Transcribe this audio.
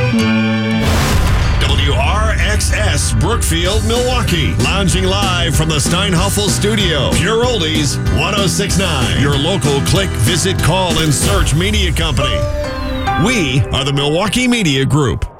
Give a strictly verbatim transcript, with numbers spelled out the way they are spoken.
W R X S Brookfield, Milwaukee. Lounging live from the Steinhoffel Studio. Pure Oldies, one oh six point nine. Your local click, visit, call, and search media company. We are the Milwaukee Media Group.